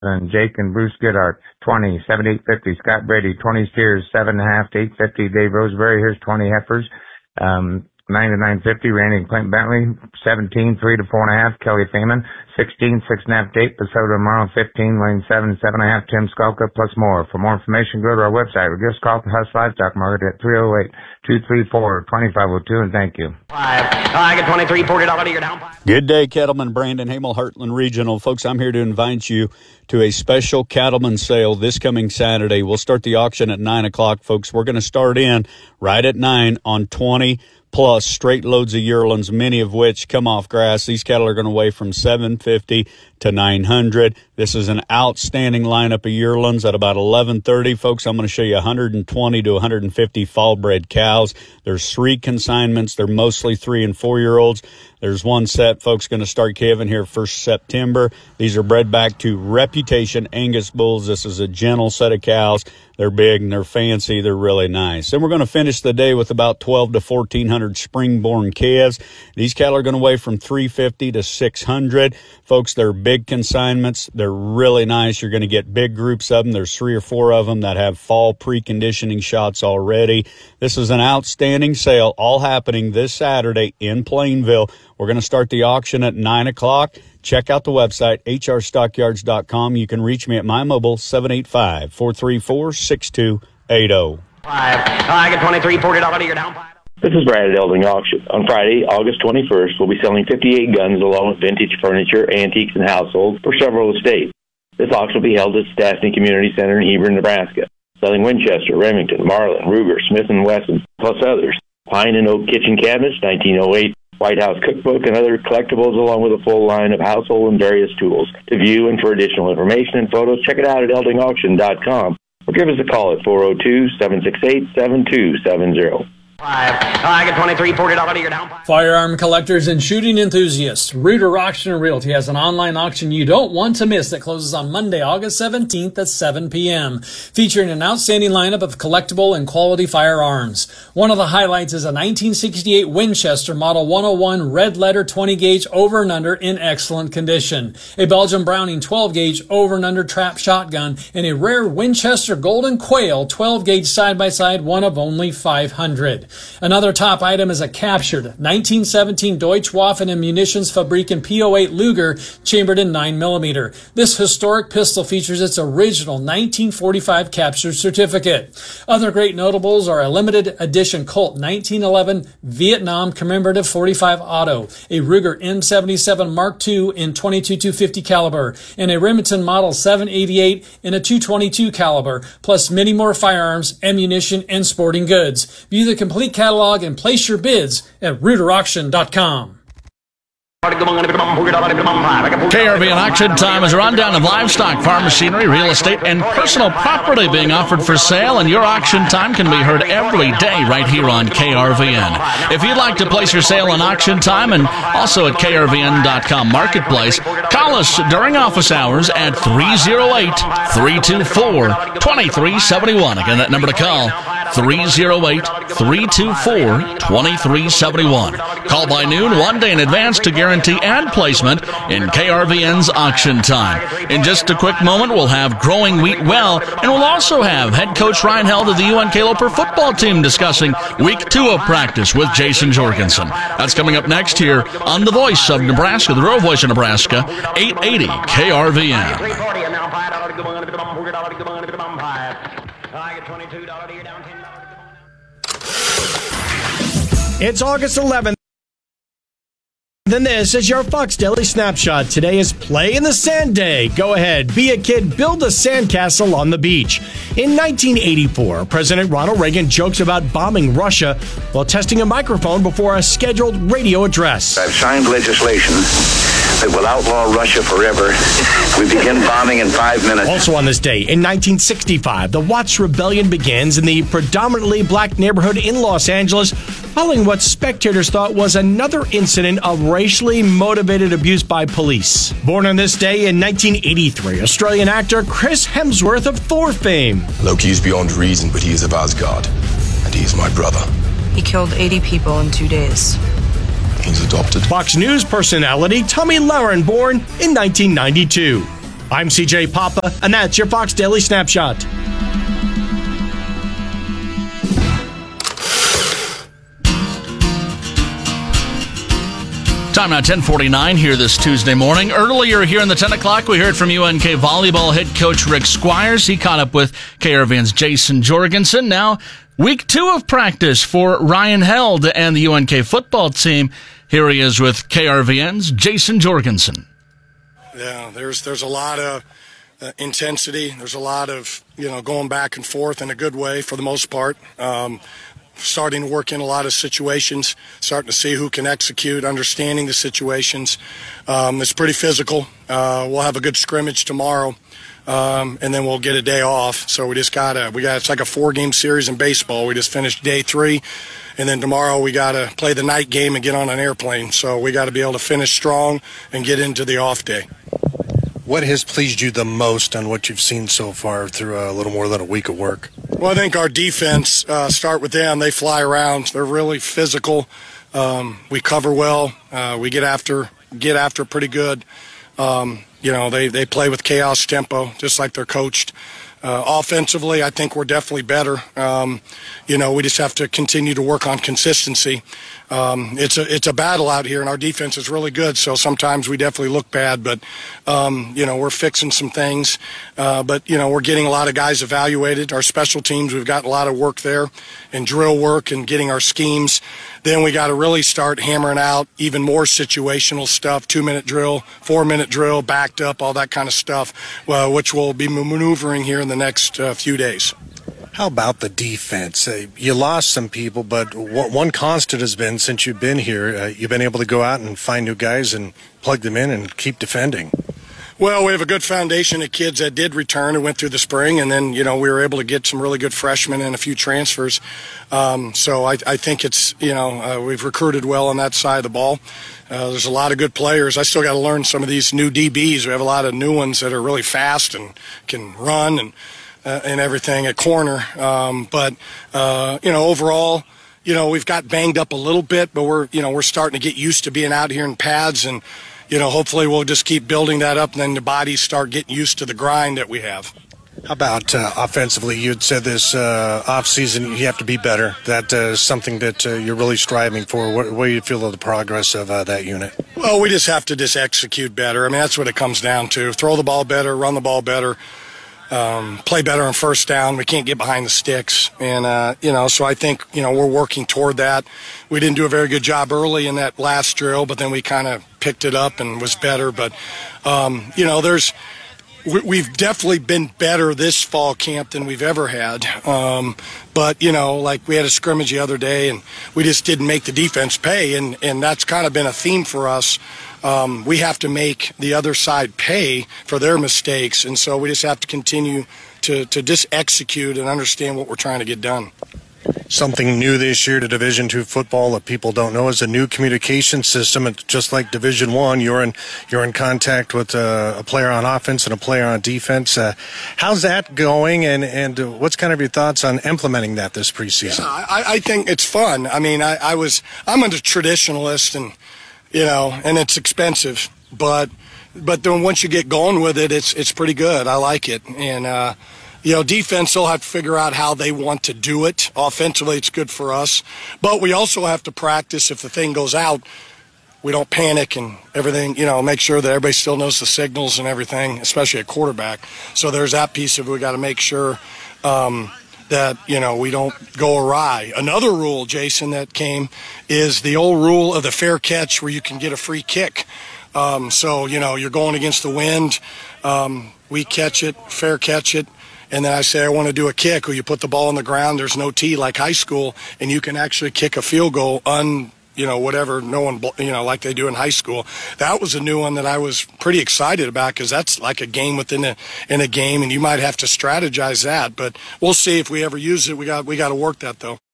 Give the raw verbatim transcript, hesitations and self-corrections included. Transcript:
And Jake and Bruce Goodhart, twenty, seventy-eight fifty. Scott Brady, twenty steers, seven and a half to eight fifty. Dave Roseberry, here's twenty heifers, um, nine to nine fifty. Randy and Clint Bentley, seventeen, three to four and a half. Kelly Feynman, sixteen, six and a half to eight. Pasoda Morrow, fifteen, Lane seven, seven and a half. Tim Skulka, plus more. For more information, go to our website or just call the Huss Livestock Market at three oh eight, two three four, two five oh two, and thank you. Five. I get twenty-three, forty dollars, you're down. Good day, Cattleman. Brandon Hamel, Heartland Regional. Folks, I'm here to invite you to a special cattleman sale this coming Saturday. We'll start the auction at nine o'clock, folks. We're going to start in right at nine on twenty plus straight loads of yearlings, many of which come off grass. These cattle are going to weigh from seven fifty to nine hundred. This is an outstanding lineup of yearlings. At about eleven thirty, folks, I'm going to show you one hundred twenty to one hundred fifty fall-bred cows. There's three consignments. They're mostly three and four-year-olds. There's one set, folks, going to start calving here first September. These are bred back to Reputation Angus bulls. This is a gentle set of cows. They're big and they're fancy. They're really nice. And we're going to finish the day with about twelve to fourteen hundred spring-born calves. These cattle are going to weigh from three fifty to six hundred. Folks, they're big consignments. They're really nice. You're going to get big groups of them. There's three or four of them that have fall preconditioning shots already. This is an outstanding sale, all happening this Saturday in Plainville. We're going to start the auction at nine o'clock. Check out the website, h r stockyards dot com. You can reach me at my mobile, seven eight five, four three four, six two eight zero. Five. I get twenty-three, forty dollars, you're down. This is Brad at Elding Auction. On Friday, August twenty-first, we'll be selling fifty-eight guns along with vintage furniture, antiques, and households for several estates. This auction will be held at Stastny Community Center in Hebron, Nebraska, selling Winchester, Remington, Marlin, Ruger, Smith and Wesson, plus others. Pine and oak kitchen cabinets, nineteen oh eight, White House cookbook, and other collectibles, along with a full line of household and various tools. To view and for additional information and photos, check it out at elding auction dot com or give us a call at four oh two, seven six eight, seven two seven zero. Five. I get twenty-three, forty dollars, you're down. Firearm collectors and shooting enthusiasts, Reuter Auction and Realty has an online auction you don't want to miss that closes on Monday, August seventeenth at seven p.m., featuring an outstanding lineup of collectible and quality firearms. One of the highlights is a nineteen sixty-eight Winchester Model one oh one red letter twenty gauge over and under in excellent condition, a Belgian Browning twelve gauge over and under trap shotgun, and a rare Winchester Golden Quail twelve gauge side-by-side, one of only five hundred. Another top item is a captured nineteen seventeen Deutsche Waffen and Munitions Fabriken P oh eight Luger chambered in nine millimeter. This historic pistol features its original nineteen forty-five capture certificate. Other great notables are a limited edition Colt nineteen eleven Vietnam commemorative forty-five auto, a Ruger M seventy-seven Mark two in twenty-two two fifty caliber, and a Remington Model seven eighty-eight in a two twenty-two caliber, plus many more firearms, ammunition, and sporting goods. View the complete catalog and place your bids at reuter auction dot com. K R V N Auction Time is a rundown of livestock, farm machinery, real estate, and personal property being offered for sale, and your auction time can be heard every day right here on K R V N. If you'd like to place your sale on Auction Time and also at K R V N dot com Marketplace, call us during office hours at three oh eight, three two four, two three seven one. Again, that number to call, three oh eight, three two four, two three seven one. Call by noon one day in advance to guarantee and placement in K R V N's Auction Time. In just a quick moment, we'll have Growing Wheat Well, and we'll also have head coach Ryan Held of the U N K Loper football team discussing week two of practice with Jason Jorgensen. That's coming up next here on the Voice of Nebraska, the Rural Voice of Nebraska, eight eighty K R V N. It's August eleventh. Then this is your Fox Daily Snapshot. Today is Play in the Sand Day. Go ahead, be a kid, build a sandcastle on the beach. In nineteen eighty-four, President Ronald Reagan jokes about bombing Russia while testing a microphone before a scheduled radio address. I've signed legislation that will outlaw Russia forever. We begin bombing in five minutes. Also on this day, in nineteen sixty-five, the Watts Rebellion begins in the predominantly black neighborhood in Los Angeles, following what spectators thought was another incident of racially motivated abuse by police. Born on this day in nineteen eighty-three, Australian actor Chris Hemsworth of Thor fame. Loki is beyond reason, but he is of Asgard, and he is my brother. He killed eighty people in two days. He's adopted. Fox News personality Tommy Lauren, born in nineteen ninety-two. I'm C J Papa, and that's your Fox Daily Snapshot. Time now, ten forty-nine here this Tuesday morning. Earlier here in the ten o'clock, we heard from U N K volleyball head coach Rick Squires. He caught up with K R V N's Jason Jorgensen. Now, week two of practice for Ryan Held and the U N K football team. Here he is with K R V N's Jason Jorgensen. Yeah, there's there's a lot of uh, intensity. There's a lot of, you know, going back and forth in a good way for the most part. Um, starting to work in a lot of situations, starting to see who can execute, understanding the situations. Um, it's pretty physical. Uh, we'll have a good scrimmage tomorrow, um, and then we'll get a day off. So we just got to, we got, it's like a four-game series in baseball. We just finished day three, and then tomorrow we got to play the night game and get on an airplane. So we got to be able to finish strong and get into the off day. What has pleased you the most on what you've seen so far through a little more than a week of work? Well, I think our defense, uh, start with them. They fly around. They're really physical. Um, we cover well. Uh, we get after get after pretty good. Um, you know, they, they play with chaos tempo, just like they're coached. Uh, offensively, I think we're definitely better. Um, you know, we just have to continue to work on consistency. Um, it's a it's a battle out here, and our defense is really good. So sometimes we definitely look bad, but um, you know, we're fixing some things. Uh, but you know, we're getting a lot of guys evaluated. Our special teams, we've got a lot of work there, and drill work, and getting our schemes. Then we got to really start hammering out even more situational stuff: two-minute drill, four-minute drill, backed up, all that kind of stuff, uh, which we'll be maneuvering here in the next uh, few days. How about the defense? Uh, you lost some people, but w- one constant has been, since you've been here, uh, you've been able to go out and find new guys and plug them in and keep defending. Well, we have a good foundation of kids that did return and went through the spring, and then, you know, we were able to get some really good freshmen and a few transfers. Um, so I, I think it's, you know, uh, we've recruited well on that side of the ball. Uh, there's a lot of good players. I still got to learn some of these new D Bs. We have a lot of new ones that are really fast and can run and Uh, and everything at corner. Um, but, uh, you know, overall, you know, we've got banged up a little bit, but we're, you know, we're starting to get used to being out here in pads, and, you know, hopefully we'll just keep building that up, and then the bodies start getting used to the grind that we have. How about uh, offensively? You had said this uh, off-season you have to be better. That uh, is something that uh, you're really striving for. What, what do you feel of the progress of uh, that unit? Well, we just have to just execute better. I mean, that's what it comes down to. Throw the ball better, run the ball better. Um, play better on first down. We can't get behind the sticks. And, uh, you know, so I think, you know, we're working toward that. We didn't do a very good job early in that last drill, but then we kind of picked it up and was better. But, um, you know, there's, we, we've definitely been better this fall camp than we've ever had. Um, but, you know, like we had a scrimmage the other day, and we just didn't make the defense pay. And, and that's kind of been a theme for us. Um, we have to make the other side pay for their mistakes, and so we just have to continue to, to just execute and understand what we're trying to get done. Something new this year to Division two football that people don't know is a new communication system. It's just like Division one. You're in you're in contact with a, a player on offense and a player on defense. Uh, how's that going, and, and what's kind of your thoughts on implementing that this preseason? Yeah, I, I think it's fun. I mean, I, I was I'm a traditionalist, and you know, and it's expensive, but but then once you get going with it, it's it's pretty good. I like it, and uh, you know, defense will have to figure out how they want to do it. Offensively, it's good for us, but we also have to practice. If the thing goes out, we don't panic and everything. You know, make sure that everybody still knows the signals and everything, especially at quarterback. So there's that piece of it. We got to make sure. Um, that, you know, we don't go awry. Another rule, Jason, that came is the old rule of the fair catch where you can get a free kick. Um, so, you know, you're going against the wind. Um, we catch it, fair catch it. And then I say, I want to do a kick, or you put the ball on the ground. There's no tee like high school, and you can actually kick a field goal un you know, whatever, no one, you know, like they do in high school. That was a new one that I was pretty excited about, because that's like a game within a in a game, and you might have to strategize that. But we'll see if we ever use it. We got we got to work that though.